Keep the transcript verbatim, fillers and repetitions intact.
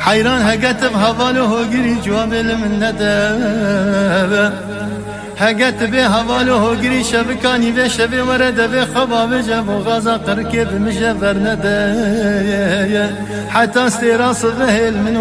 حيران هقت بهواله قري جواب من ندى هقت بهواله قري شبكاني بشبي ورد بخباب جب وغازا قركب مجبر ندى حتى استراس ذهل من